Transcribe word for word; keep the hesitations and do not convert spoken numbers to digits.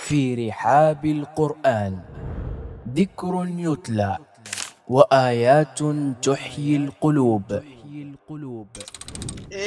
في رحاب القرآن ذكر يتلى وآيات تحيي القلوب.